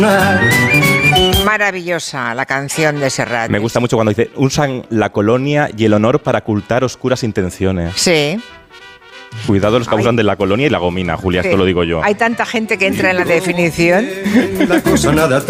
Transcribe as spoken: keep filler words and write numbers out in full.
Maravillosa la canción de Serrat. Me gusta mucho cuando dice, usan la colonia y el honor para ocultar oscuras intenciones. Sí. Cuidado los que Ay. abusan de la colonia y la gomina, Julia, Sí. esto lo digo yo. Hay tanta gente que entra en la definición. La cosa nada